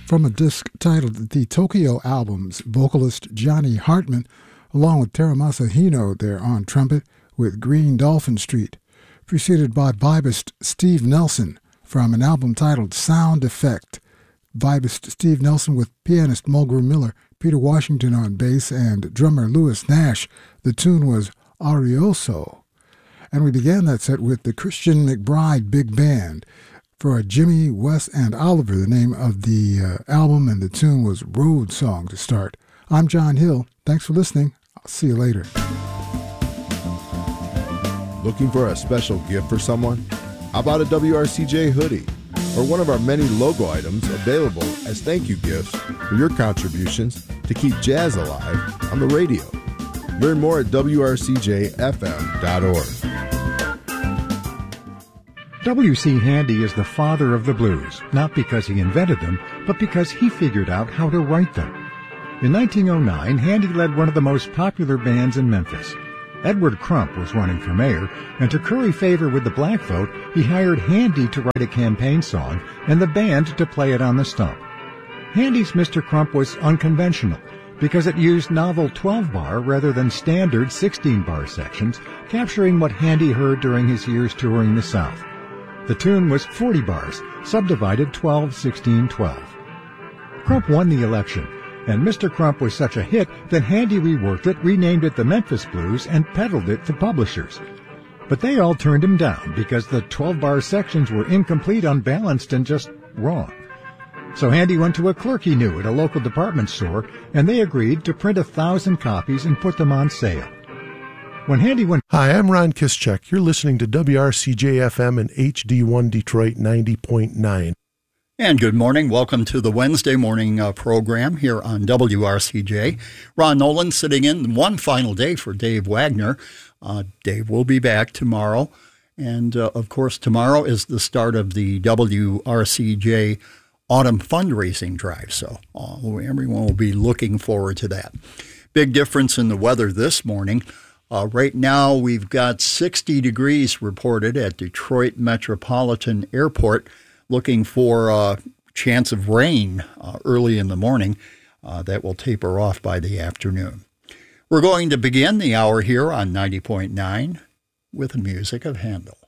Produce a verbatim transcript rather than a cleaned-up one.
From a disc titled The Tokyo Albums, vocalist Johnny Hartman, along with Teramasa Hino there on trumpet with Green Dolphin Street, preceded by vibist Steve Nelson from an album titled Sound Effect. Vibist Steve Nelson with pianist Mulgrew Miller, Peter Washington on bass, and drummer Louis Nash. The tune was Arioso. And we began that set with the Christian McBride Big Band for Jimmy, Wes, and Oliver, the name of the uh, album, and the tune was Road Song to start. I'm John Hill. Thanks for listening. I'll see you later. Looking for a special gift for someone? How about a W R C J hoodie or one of our many logo items available as thank you gifts for your contributions to keep jazz alive on the radio? Learn more at W R C J F M dot org. W C Handy is the father of the blues, not because he invented them, but because he figured out how to write them. In nineteen oh nine, Handy led one of the most popular bands in Memphis. Edward Crump was running for mayor, and to curry favor with the black vote, he hired Handy to write a campaign song and the band to play it on the stump. Handy's Mister Crump was unconventional because it used novel twelve-bar rather than standard sixteen-bar sections, capturing what Handy heard during his years touring the South. The tune was forty bars, subdivided twelve, sixteen, twelve. Crump won the election, and Mister Crump was such a hit that Handy reworked it, renamed it the Memphis Blues, and peddled it to publishers. But they all turned him down because the twelve-bar sections were incomplete, unbalanced, and just wrong. So Handy went to a clerk he knew at a local department store, and they agreed to print a thousand copies and put them on sale. When Handy went... Hi, I'm Ron Kischek. You're listening to W R C J F M and H D one Detroit ninety point nine. And good morning. Welcome to the Wednesday morning uh, program here on W R C J. Ron Nolan sitting in one final day for Dave Wagner. Uh, Dave will be back tomorrow. And, uh, of course, tomorrow is the start of the W R C J Autumn Fundraising Drive. So uh, everyone will be looking forward to that. Big difference in the weather this morning. Uh, right now, we've got sixty degrees reported at Detroit Metropolitan Airport, looking for a chance of rain uh, early in the morning. Uh, that will taper off by the afternoon. We're going to begin the hour here on ninety point nine with the music of Handel.